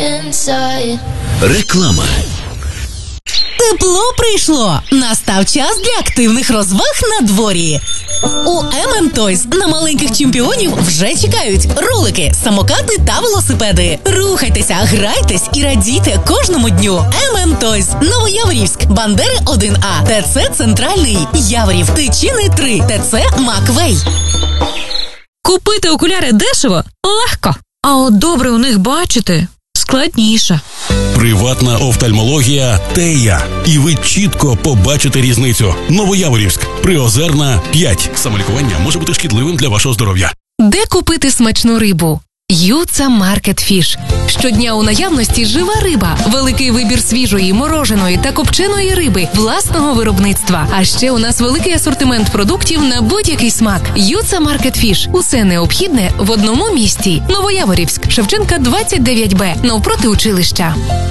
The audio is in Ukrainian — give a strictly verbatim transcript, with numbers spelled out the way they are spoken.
inside. Реклама. Тепло прийшло! Настав час для активних розваг на дворі. У ем ем Toys на маленьких чемпіонів вже чекають ролики, самокати та велосипеди. Рухайтеся, грайтесь і радійте кожному дню. ем ем Toys. Новояворівськ, Бандери один А, ТЦ Центральний, Яворів, Тичини три, ТЦ Маквей. Купити окуляри дешево? Легко. А от добре у них бачити складніше. Приватна офтальмологія Тея. І ви чітко побачите різницю. Новояворівськ, Приозерна, п'ять. Самолікування може бути шкідливим для вашого здоров'я. Де купити смачну рибу? Юца Маркет Фіш. Щодня у наявності жива риба, великий вибір свіжої, мороженої та копченої риби власного виробництва. А ще у нас великий асортимент продуктів на будь-який смак. Юца Маркет Фіш. Усе необхідне в одному місці. Новояворівськ, Шевченка двадцять дев'ять Б, навпроти училища.